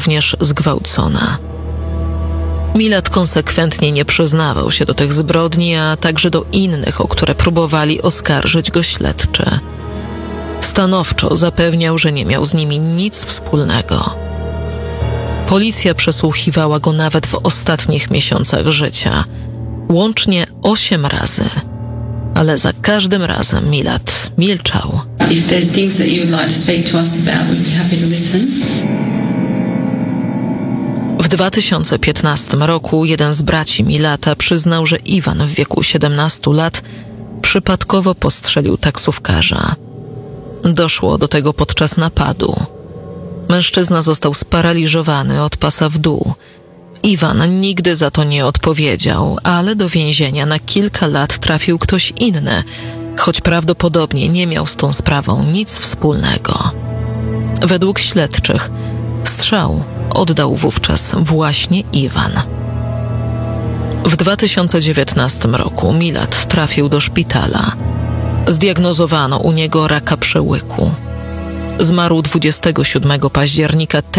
również zgwałcona. Milad konsekwentnie nie przyznawał się do tych zbrodni, a także do innych, o które próbowali oskarżyć go śledczy. Stanowczo zapewniał, że nie miał z nimi nic wspólnego. Policja przesłuchiwała go nawet w ostatnich miesiącach życia, łącznie 8 razy, ale za każdym razem Milad milczał. If there's things that you would like to speak to us about, we'd be happy to listen. W 2015 roku jeden z braci Milata przyznał, że Iwan w wieku 17 lat przypadkowo postrzelił taksówkarza. Doszło do tego podczas napadu. Mężczyzna został sparaliżowany od pasa w dół. Iwan nigdy za to nie odpowiedział, ale do więzienia na kilka lat trafił ktoś inny, choć prawdopodobnie nie miał z tą sprawą nic wspólnego. Według śledczych strzał oddał wówczas właśnie Iwan. W 2019 roku Milad trafił do szpitala. Zdiagnozowano u niego raka przełyku. Zmarł 27 października